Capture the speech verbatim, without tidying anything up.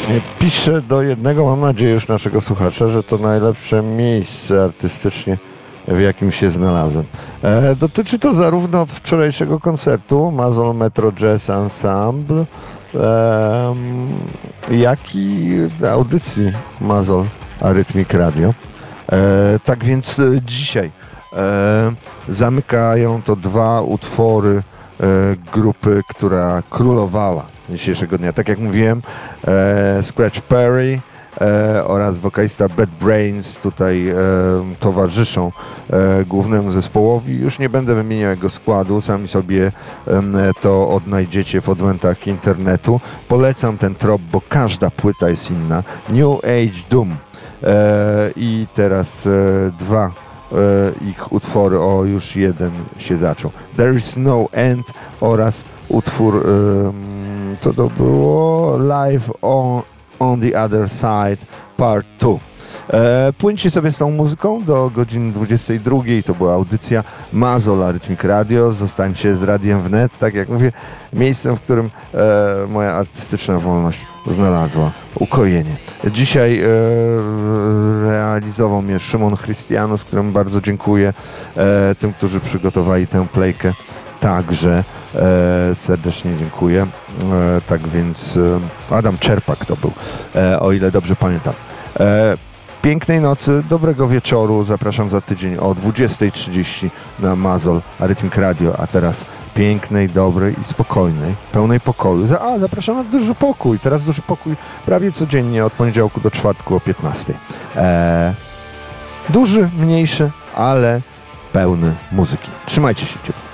właśnie piszę do jednego, mam nadzieję już naszego słuchacza, że to najlepsze miejsce artystycznie, w jakim się znalazłem. E, dotyczy to zarówno wczorajszego koncertu Mazol Metro Jazz Ensemble, e, jak i audycji Mazol Arytmik Radio. E, tak więc e, dzisiaj e, zamykają to dwa utwory e, grupy, która królowała dzisiejszego dnia. Tak jak mówiłem, e, Scratch Perry e, oraz wokalista Bad Brains tutaj e, towarzyszą e, głównemu zespołowi. Już nie będę wymieniał jego składu, sami sobie e, to odnajdziecie w odmętach internetu. Polecam ten trop, bo każda płyta jest inna. New Age Doom. E, I teraz e, dwa e, ich utwory, o już jeden się zaczął. There is no end oraz utwór, e, to to było Live on, on the Other Side Part dwa. E, płyńcie sobie z tą muzyką do godziny dwudziestej drugiej. To była audycja Mazol Arytmik Radio. Zostańcie z Radiem Wnet, tak jak mówię, miejscem, w którym e, moja artystyczna wolność znalazła ukojenie. Dzisiaj e, realizował mnie Szymon Chrystianus, któremu bardzo dziękuję, e, tym, którzy przygotowali tę playkę. Także e, serdecznie dziękuję. E, tak więc e, Adam Czerpak to był, e, o ile dobrze pamiętam. E, Pięknej nocy, dobrego wieczoru. Zapraszam za tydzień o dwudziestej trzydzieści na Mazol Arytmik Radio. A teraz pięknej, dobrej i spokojnej, pełnej pokoju. A, zapraszam na Duży Pokój. Teraz Duży Pokój prawie codziennie od poniedziałku do czwartku o piętnastej. Eee, duży, mniejszy, ale pełny muzyki. Trzymajcie się ciepło.